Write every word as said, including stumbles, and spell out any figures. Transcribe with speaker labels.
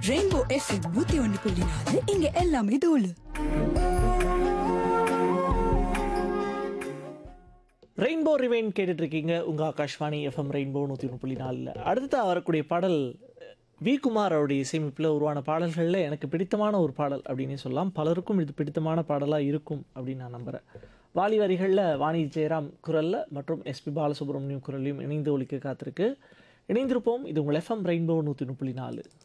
Speaker 1: Rainbow FM நூத்தி ஒன்னு புள்ளி நாலு இங்க எல்லாமே தோலு.
Speaker 2: ரெயின்போ ரிவைன் கேட்டுட்டு இருக்கீங்க உங்கள் ஆகாஷ்வாணி எஃப்எம் ரெயின்போ நூற்றி ஒன்று புள்ளி நாலில். அடுத்ததாக வரக்கூடிய பாடல் வி குமார் அவருடைய இசையமைப்பில் உருவான பாடல்களில் எனக்கு பிடித்தமான ஒரு பாடல் அப்படின்னே சொல்லலாம். பலருக்கும் இது பிடித்தமான பாடலாக இருக்கும் அப்படின்னு நான் நம்புகிறேன். வாலி வரிகளில் வாணி ஜெயராம் குரலில் மற்றும் எஸ்பி பாலசுப்ரமணியம் குரலையும் இணைந்து ஒலிக்க காத்திருக்கு. இணைந்திருப்போம். இது உங்கள் எஃப்எம் ரெயின்போ நூற்றி ஒன்று புள்ளி நாலு.